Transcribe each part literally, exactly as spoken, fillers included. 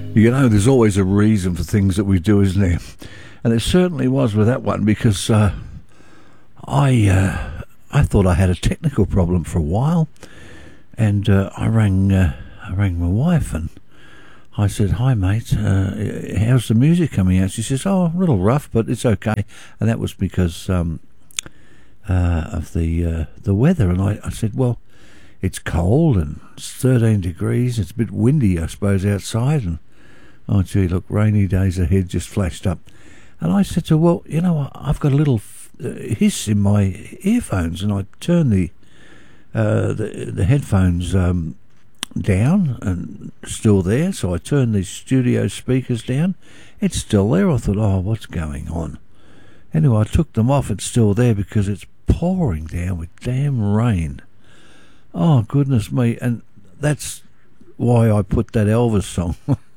You know, there's always a reason for things that we do, isn't there? And it certainly was with that one, because uh, I uh, I thought I had a technical problem for a while, and uh, I rang uh, I rang my wife and I said, "Hi, mate, uh, how's the music coming out?" She says, "Oh, a little rough, but it's okay." And that was because um, uh, of the uh, the weather. And I, I said, "Well, it's cold and it's thirteen degrees. It's a bit windy, I suppose, outside." And oh, gee, look, rainy days ahead just flashed up. And I said to her, "Well, you know, I've got a little f- uh, hiss in my earphones." And I turned the uh, the, the headphones um, down, and still there. So I turned the studio speakers down. It's still there. I thought, oh, what's going on? Anyway, I took them off. It's still there because it's pouring down with damn rain. Oh, goodness me. And that's why I put that Elvis song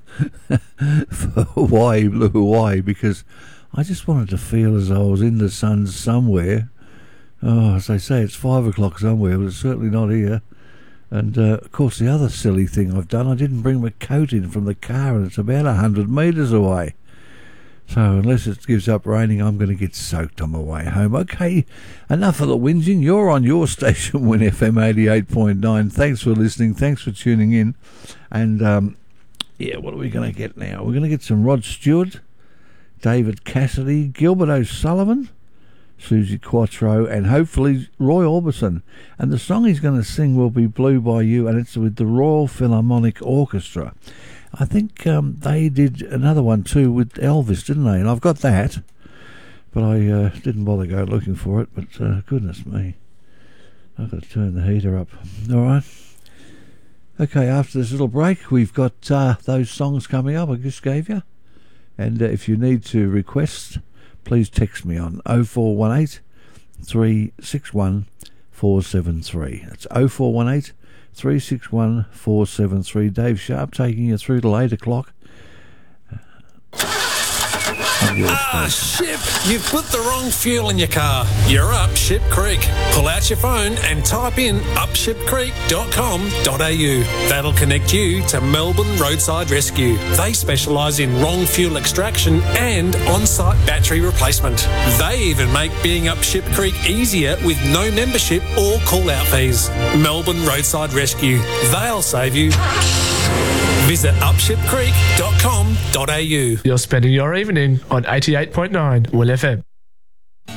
for Hawaii, Blue Hawaii, because I just wanted to feel as though I was in the sun somewhere. Oh, as they say, it's five o'clock somewhere, but it's certainly not here. And, uh, of course, the other silly thing I've done, I didn't bring my coat in from the car, and it's about a hundred metres away. So unless it gives up raining, I'm going to get soaked on my way home. Okay, enough of the whinging. You're on your station, Win F M eighty-eight point nine. Thanks for listening. Thanks for tuning in. And, um, yeah, what are we going to get now? We're going to get some Rod Stewart, David Cassidy, Gilbert O'Sullivan, Susie Quattro, and hopefully Roy Orbison. And the song he's going to sing will be Blue by You, and it's with the Royal Philharmonic Orchestra. I think um, they did another one too with Elvis, didn't they? And I've got that, but I uh, didn't bother going looking for it. But uh, goodness me, I've got to turn the heater up. All right. Okay, after this little break, we've got uh, those songs coming up I just gave you. And uh, if you need to request, please text me on oh four one eight, three six one, four seven three. That's oh four one eight, three six one, four seven three. Dave Sharp taking you through till eight o'clock. Ah, Ship! You've put the wrong fuel in your car. You're up Ship Creek. Pull out your phone and type in up ship creek dot com dot a u. That'll connect you to Melbourne Roadside Rescue. They specialise in wrong fuel extraction and on-site battery replacement. They even make being up Ship Creek easier with no membership or call-out fees. Melbourne Roadside Rescue. They'll save you. Visit up ship creek dot com dot a u. You're spending your evening on eighty-eight point nine Will F M.